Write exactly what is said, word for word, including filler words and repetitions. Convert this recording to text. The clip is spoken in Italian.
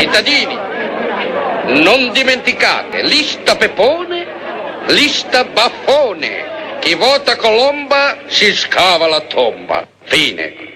Cittadini, non dimenticate, lista Pepone, lista Baffone. Chi vota Colomba si scava la tomba. Fine.